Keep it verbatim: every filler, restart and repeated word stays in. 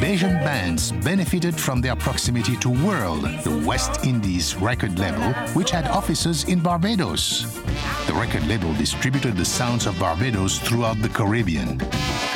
Asian bands benefited from their proximity to World, the West Indies record label, which had offices in Barbados. The record label distributed the sounds of Barbados throughout the Caribbean.